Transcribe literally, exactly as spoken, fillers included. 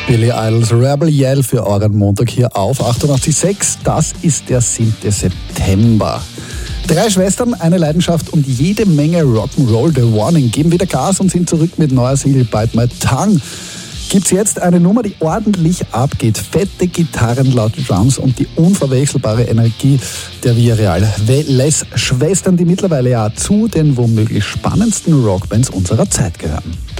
Billy Idols Rebel Yell für euren Montag hier auf achtundachtzig Komma sechs. Das ist der siebte September. Drei Schwestern, eine Leidenschaft und jede Menge Rock'n'Roll. The Warning geben wieder Gas und sind zurück mit neuer Single Bite My Tongue. Gibt's jetzt eine Nummer, die ordentlich abgeht. Fette Gitarren, laute Drums und die unverwechselbare Energie der Villarreal Les Schwestern, die mittlerweile ja zu den womöglich spannendsten Rockbands unserer Zeit gehören.